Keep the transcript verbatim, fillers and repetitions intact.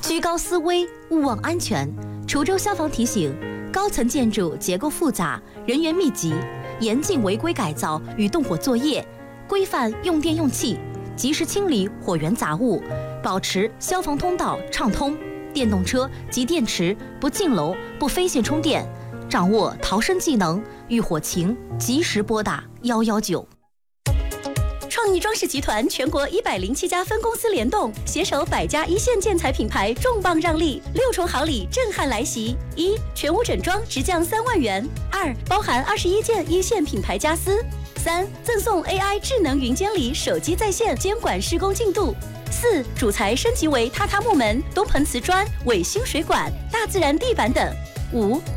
居高思危，勿忘安全。滁州消防提醒：高层建筑结构复杂，人员密集，严禁违规改造与动火作业，规范用电用气，及时清理火源杂物，保持消防通道畅通。电动车及电池不进楼、不飞线充电，掌握逃生技能，遇火情及时拨打一一九。创意装饰集团全国一百零七家分公司联动，携手百家一线建材品牌，重磅让利，六重好礼震撼来袭：一、全屋整装直降三万元；二、包含二十一件一线品牌家私；三、赠送 A I 智能云监理，手机在线监管施工进度；四、主材升级为榻榻木门、东盆瓷砖、伟星水管、大自然地板等；五、